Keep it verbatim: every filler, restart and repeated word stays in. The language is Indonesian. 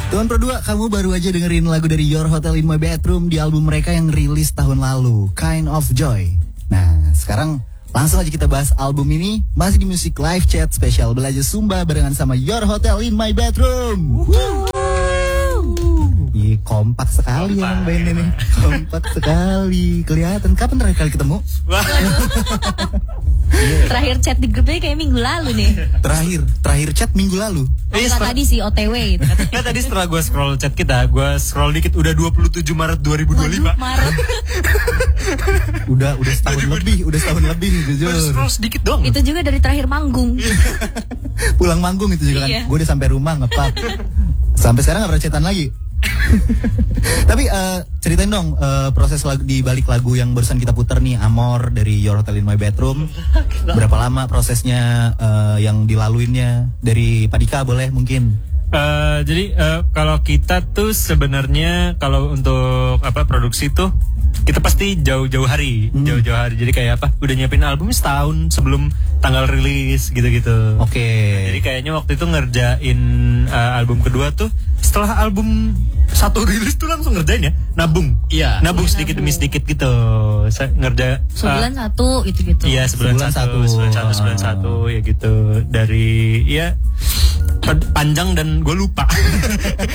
Teman Pro dua, kamu baru aja dengerin lagu dari Your Hotel in My Bedroom di album mereka yang rilis tahun lalu, Kind of Joy. Nah, sekarang langsung aja kita bahas album ini. Masih di Music Live Chat spesial Belajar Sumba barengan sama Your Hotel in My Bedroom. Ih, kompak sekali kompak, yang band ini. Kompak sekali. Kelihatan. Kapan terakhir kali ketemu? Terakhir chat di grupnya kayak minggu lalu nih. Terakhir, terakhir chat minggu lalu. Oh, enggak, tadi sih O T W gitu. Nah, tadi setelah gue scroll chat kita, gue scroll dikit udah dua puluh tujuh Maret dua ribu dua puluh lima. Waduh, Maret. udah udah setahun lebih, udah setahun lebih jujur. Baru scroll sedikit dong. Itu juga dari terakhir manggung. Pulang manggung itu juga kan. Iya. Gue udah sampai rumah ngepak. Sampai sekarang gak pernah chatan lagi. Tapi uh, ceritain dong uh, proses lagu, di balik lagu yang barusan kita putar nih, Amor dari Your Hotel in My Bedroom. Berapa lama prosesnya uh, yang dilaluinnya? Dari Pak Dika boleh mungkin. Uh, jadi uh, kalau kita tuh sebenarnya kalau untuk apa produksi tuh kita pasti jauh-jauh hari, hmm. jauh-jauh hari. Jadi kayak apa? Udah nyiapin album setahun sebelum tanggal rilis gitu-gitu. Oke. Okay. Nah, jadi kayaknya waktu itu ngerjain uh, album kedua tuh setelah album satu rilis tuh langsung ngerjain ya, nabung. Iya. Nabung ya, sedikit nabung. demi sedikit gitu. Saya ngerja Sebulan uh, satu gitu-gitu. Iya, sebulan, sebulan satu, satu, sebulan satu, sebulan satu ya gitu. Dari ya panjang dan gue lupa.